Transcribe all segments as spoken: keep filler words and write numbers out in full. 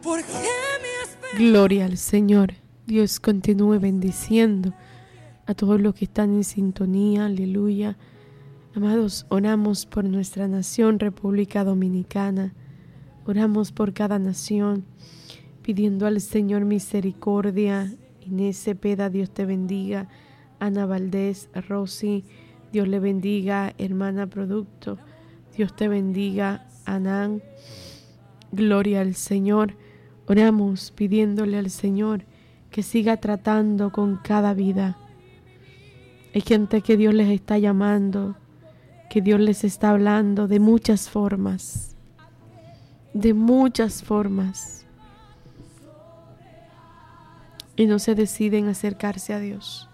Gloria al Señor. Dios continúe bendiciendo a todos los que están en sintonía. Aleluya. Amados, oramos por nuestra nación, República Dominicana. Oramos por cada nación, pidiendo al Señor misericordia. Inés Cepeda, Dios te bendiga. Ana Valdés, Rosy, Dios le bendiga. Hermana Producto, Dios te bendiga. Anán, gloria al Señor. Oramos pidiéndole al Señor que siga tratando con cada vida. Hay gente que Dios les está llamando, que Dios les está hablando de muchas formas, de muchas formas, y no se deciden acercarse a Dios.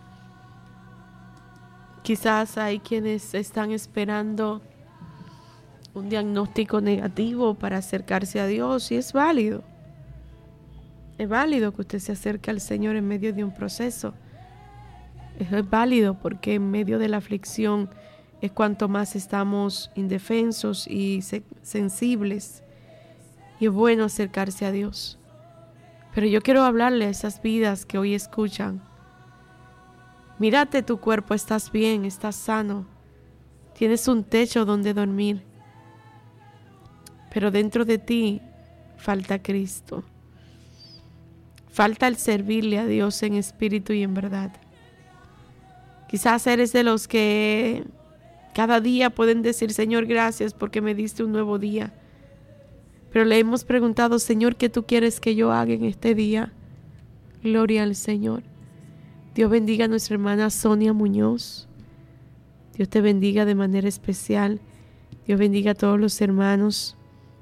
Quizás hay quienes están esperando un diagnóstico negativo para acercarse a Dios, y es válido. Es válido que usted se acerque al Señor en medio de un proceso. Es válido porque en medio de la aflicción es cuanto más estamos indefensos y sensibles. Y es bueno acercarse a Dios. Pero yo quiero hablarle a esas vidas que hoy escuchan. Mírate tu cuerpo, estás bien, estás sano. Tienes un techo donde dormir. Pero dentro de ti falta Cristo. Falta el servirle a Dios en espíritu y en verdad. Quizás eres de los que cada día pueden decir, Señor, gracias porque me diste un nuevo día. Pero le hemos preguntado, Señor, ¿qué tú quieres que yo haga en este día? Gloria al Señor. Dios bendiga a nuestra hermana Sonia Muñoz. Dios te bendiga de manera especial. Dios bendiga a todos los hermanos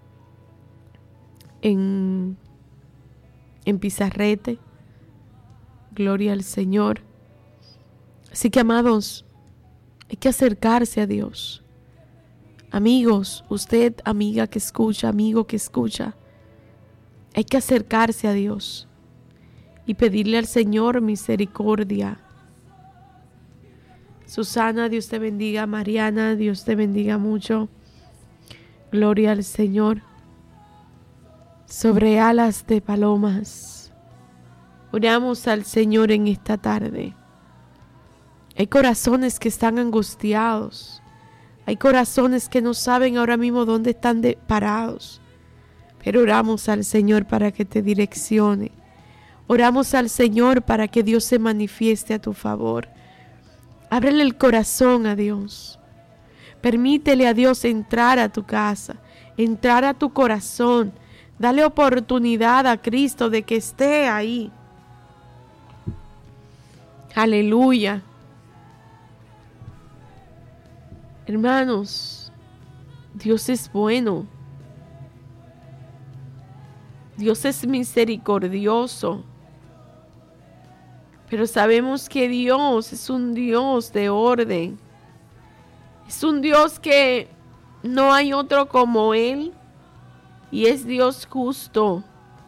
en, en Pizarrete. Gloria al Señor. Así que, amados, hay que acercarse a Dios. Amigos, usted, amiga que escucha, amigo que escucha, hay que acercarse a Dios y pedirle al Señor misericordia. Susana, Dios te bendiga. Mariana, Dios te bendiga mucho. Gloria al Señor. Sobre alas de palomas, oramos al Señor en esta tarde. Hay corazones que están angustiados. Hay corazones que no saben ahora mismo dónde están de, parados. Pero oramos al Señor para que te direccione. Oramos al Señor para que Dios se manifieste a tu favor. Ábrele el corazón a Dios. Permítele a Dios entrar a tu casa, entrar a tu corazón. Dale oportunidad a Cristo de que esté ahí. Aleluya. Hermanos, Dios es bueno. Dios es misericordioso. Pero sabemos que Dios es un Dios de orden. Es un Dios que no hay otro como Él. Y es Dios justo.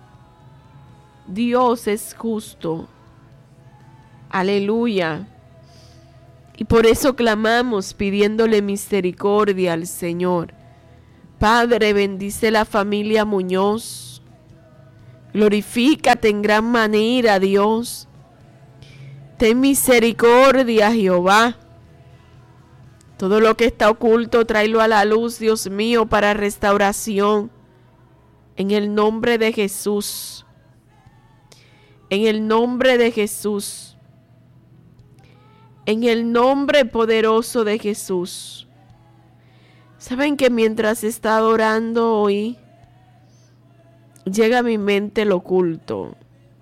Dios es justo. Aleluya. Y por eso clamamos pidiéndole misericordia al Señor. Padre, bendice la familia Muñoz. Glorifícate en gran manera, Dios. Ten misericordia, Jehová. Todo lo que está oculto, tráelo a la luz, Dios mío, para restauración. En el nombre de Jesús. En el nombre de Jesús. En el nombre poderoso de Jesús. Saben que mientras he estado orando hoy, llega a mi mente lo oculto.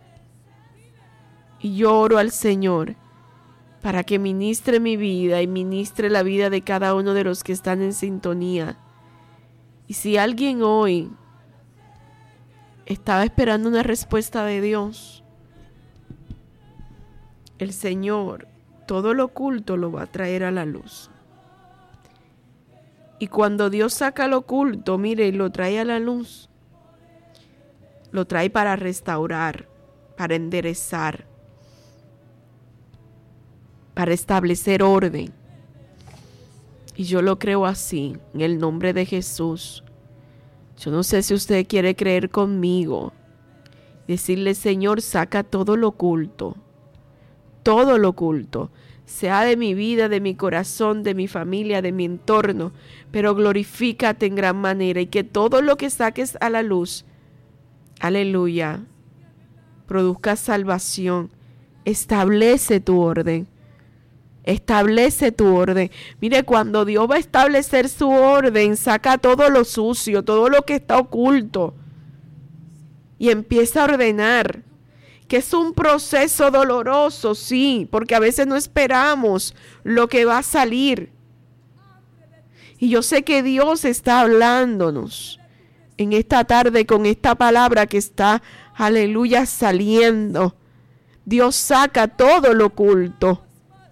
Y yo oro al Señor para que ministre mi vida y ministre la vida de cada uno de los que están en sintonía. Y si alguien hoy estaba esperando una respuesta de Dios, el Señor todo lo oculto lo va a traer a la luz. Y cuando Dios saca lo oculto, mire, y lo trae a la luz, lo trae para restaurar, para enderezar, para establecer orden. Y yo lo creo así, en el nombre de Jesús. Yo no sé si usted quiere creer conmigo. Decirle, Señor, saca todo lo oculto. Todo lo oculto. Sea de mi vida, de mi corazón, de mi familia, de mi entorno. Pero glorifícate en gran manera y que todo lo que saques a la luz, aleluya, produzca salvación. Establece tu orden. Establece tu orden. Mire, cuando Dios va a establecer su orden, saca todo lo sucio, todo lo que está oculto y empieza a ordenar. Que es un proceso doloroso, sí, porque a veces no esperamos lo que va a salir. Y yo sé que Dios está hablándonos en esta tarde con esta palabra que está, aleluya, saliendo. Dios saca todo lo oculto.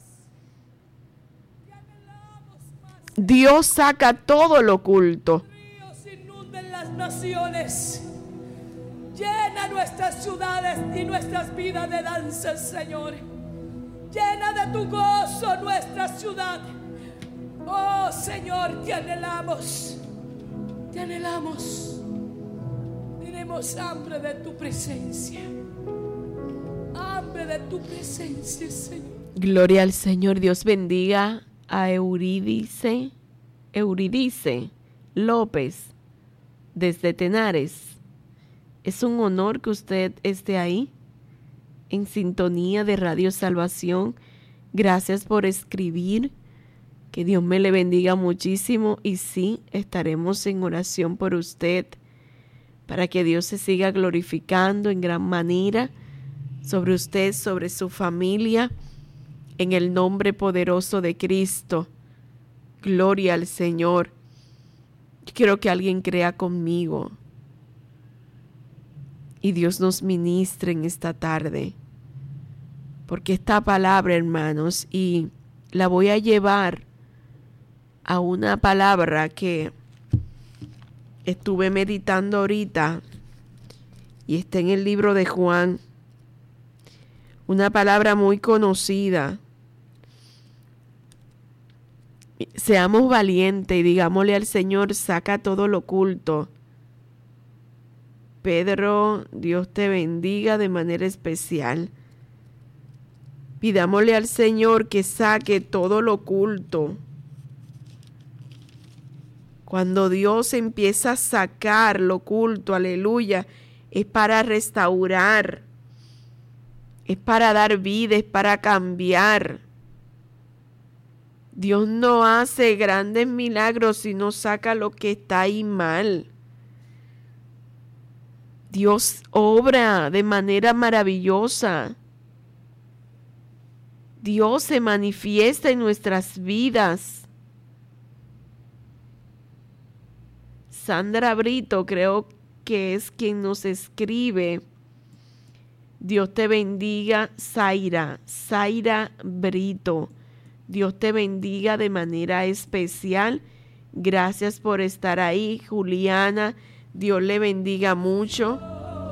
Dios saca todo lo oculto. Ríos inunden las naciones. Llena nuestras ciudades y nuestras vidas de danza, Señor. Llena de tu gozo nuestra ciudad. Oh, Señor, te anhelamos. Te anhelamos. Tenemos hambre de tu presencia. Hambre de tu presencia, Señor. Gloria al Señor. Dios bendiga a Euridice, Euridice López desde Tenares. Es un honor que usted esté ahí en sintonía de Radio Salvación. Gracias por escribir. Que Dios me le bendiga muchísimo y sí, estaremos en oración por usted para que Dios se siga glorificando en gran manera sobre usted, sobre su familia. En el nombre poderoso de Cristo. Gloria al Señor. Yo quiero que alguien crea conmigo. Y Dios nos ministre en esta tarde. Porque esta palabra, hermanos, y la voy a llevar a una palabra que estuve meditando ahorita. Y está en el libro de Juan. Una palabra muy conocida. Seamos valientes y digámosle al Señor, saca todo lo oculto. Pedro, Dios te bendiga de manera especial. Pidámosle al Señor que saque todo lo oculto. Cuando Dios empieza a sacar lo oculto, aleluya, es para restaurar, es para dar vida, es para cambiar. Dios no hace grandes milagros si no saca lo que está ahí mal. Dios obra de manera maravillosa. Dios se manifiesta en nuestras vidas. Sandra Brito creo que es quien nos escribe. Dios te bendiga, Zaira, Zaira Brito. Dios te bendiga de manera especial. Gracias por estar ahí, Juliana. Dios le bendiga mucho.